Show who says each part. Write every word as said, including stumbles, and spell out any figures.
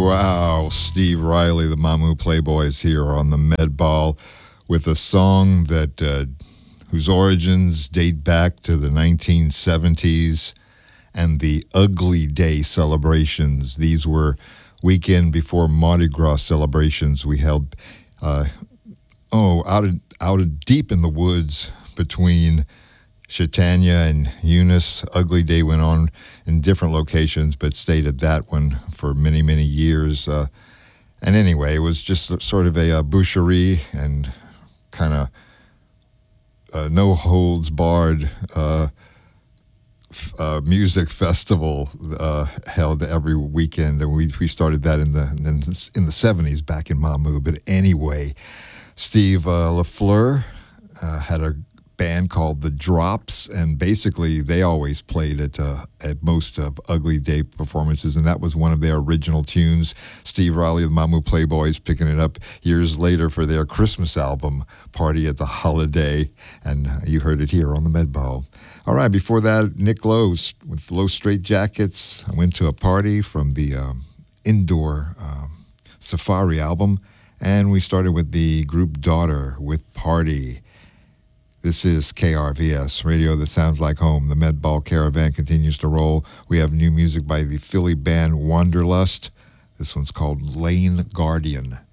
Speaker 1: Wow, Steve Riley, the Mamou Playboys here on the Med Ball with a song that uh, whose origins date back to the nineteen seventies and the Ugly Day celebrations. These were weekend before Mardi Gras celebrations we held uh, oh out of, out of deep in the woods between Chaitanya and Eunice. Ugly Day went on in different locations, but stayed at that one for many, many years. Uh, and anyway, it was just sort of a, a boucherie and kind of uh, no holds barred uh, f- uh, music festival uh, held every weekend, and we we started that in the in, in the seventies back in Mamou. But anyway, Steve uh, LaFleur uh, had a band called The Drops, and basically they always played at uh, at most of Ugly Day performances, and that was one of their original tunes. Steve Riley of the Mamou Playboys picking it up years later for their Christmas album, Party at the Holiday, and you heard it here on the Med Ball. All right, before that, Nick Lowe with Low Straight Jackets. I went to a party from the um, Indoor um, Safari album, and we started with the group Daughter with Party. This is K R V S, radio that sounds like home. The Med Ball Caravan continues to roll. We have new music by the Philly band Wanderlust. This one's called Lane Guardian.